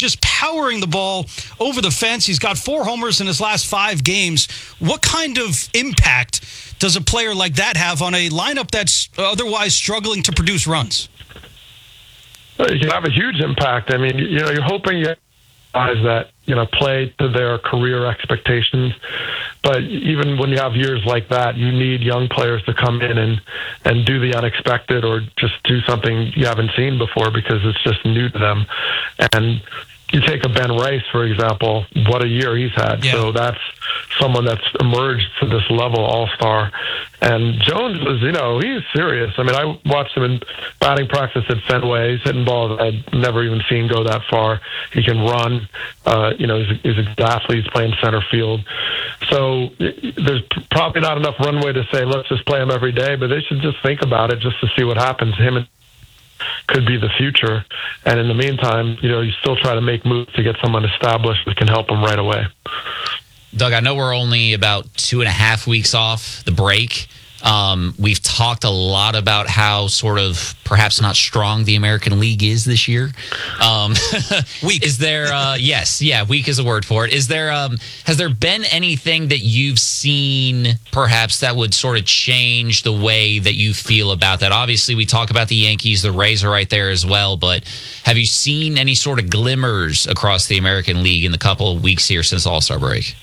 just powering the ball over the fence. He's got 4 homers in his last 5 games. What kind of impact does a player like that have on a lineup that's otherwise struggling to produce runs? You can have a huge impact. I mean, you're hoping you have guys that, play to their career expectations. But even when you have years like that, you need young players to come in and do the unexpected or just do something you haven't seen before because it's just new to them. And you take a Ben Rice, for example, what a year he's had. Yeah. So that's someone that's emerged to this level, all-star. And Jones was, he's serious. I mean, I watched him in batting practice at Fenway. He's hitting balls I'd never even seen go that far. He can run. He's a good athlete. He's playing center field. So there's probably not enough runway to say, let's just play him every day, but they should just think about it just to see what happens. Him could be the future. And in the meantime, you still try to make moves to get someone established that can help them right away. Doug, I know we're only about 2.5 weeks off the break. We've talked a lot about how sort of perhaps not strong the American League is this year. Weak. Is there, weak is a word for it. Is there, has there been anything that you've seen perhaps that would sort of change the way that you feel about that? Obviously, we talk about the Yankees, the Rays are right there as well, but have you seen any sort of glimmers across the American League in the couple of weeks here since All-Star break?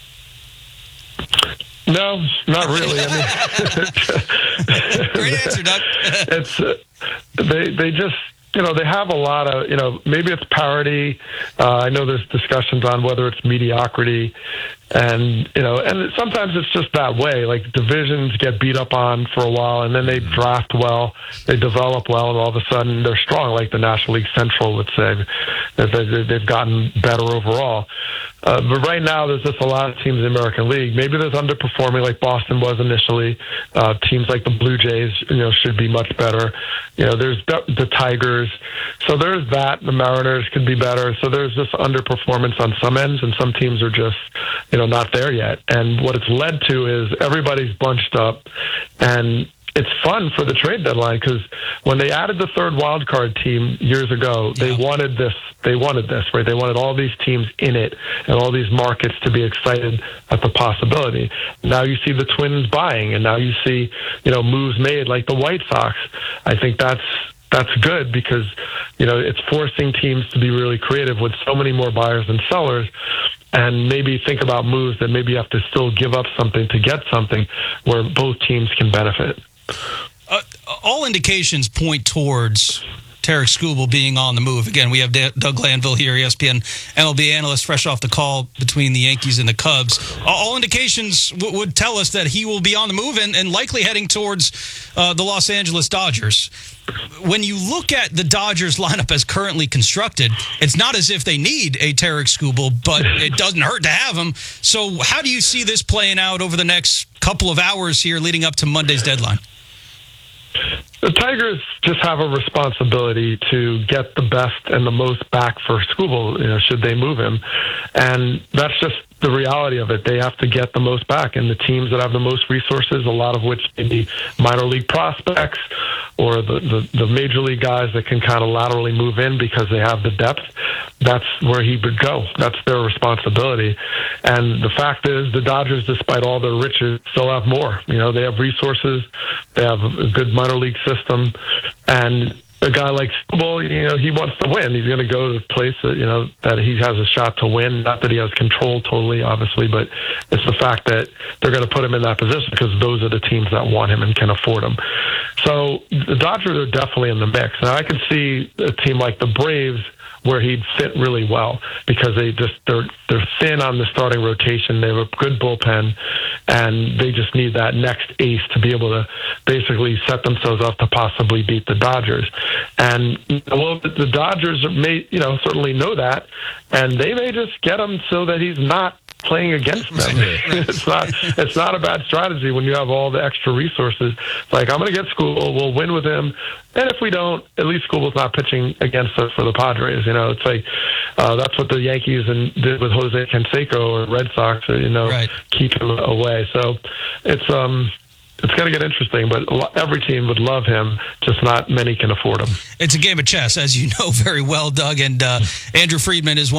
No, not really. Great answer, Doug. They just, they have a lot of, maybe it's parity. I know there's discussions on whether it's mediocrity. And, and sometimes it's just that way. Like divisions get beat up on for a while and then they draft well, they develop well, and all of a sudden they're strong, like the National League Central would say. They've gotten better overall. But right now, there's just a lot of teams in the American League. Maybe there's underperforming like Boston was initially. Teams like the Blue Jays, should be much better. There's the Tigers. So there's that. The Mariners could be better. So there's just underperformance on some ends, and some teams are just, not there yet. And what it's led to is everybody's bunched up, and it's fun for the trade deadline because when they added the third wild card team years ago, they wanted this. They wanted this, right? They wanted all these teams in it and all these markets to be excited at the possibility. Now you see the Twins buying, and now you see, moves made like the White Sox. I think that's good because, it's forcing teams to be really creative with so many more buyers than sellers, and maybe think about moves that maybe you have to still give up something to get something where both teams can benefit. All indications point towards Tarik Skubal being on the move. Again, we have Doug Glanville here, ESPN MLB analyst, fresh off the call between the Yankees and the Cubs. All indications would tell us that he will be on the move and likely heading towards the Los Angeles Dodgers. When you look at the Dodgers lineup as currently constructed, it's not as if they need a Tarik Skubal, but it doesn't hurt to have him. So how do you see this playing out over the next couple of hours here leading up to Monday's deadline? The Tigers just have a responsibility to get the best and the most back for Skubal, should they move him. And that's just the reality of it. They have to get the most back. And the teams that have the most resources, a lot of which may be minor league prospects or the major league guys that can kind of laterally move in because they have the depth, that's where he would go. That's their responsibility. And the fact is the Dodgers, despite all their riches, still have more. They have resources. They have a good minor league system. And a guy like Skubal, he wants to win. He's going to go to a place that, that he has a shot to win. Not that he has control totally, obviously, but it's the fact that they're going to put him in that position because those are the teams that want him and can afford him. So the Dodgers are definitely in the mix. And I could see a team like the Braves where he'd fit really well because they're thin on the starting rotation. They have a good bullpen, and they just need that next ace to be able to basically set themselves up to possibly beat the Dodgers. And the Dodgers may, certainly know that, and they may just get him so that he's not playing against them. It's not a bad strategy when you have all the extra resources. It's like, I'm going to get Skubal, we'll win with him, and if we don't, at least Skubal's not pitching against us for the Padres. It's like that's what the Yankees did with Jose Canseco or Red Sox. Keep him away. So it's going to get interesting, but every team would love him, just not many can afford him. It's a game of chess, as you know very well, Doug, and Andrew Friedman is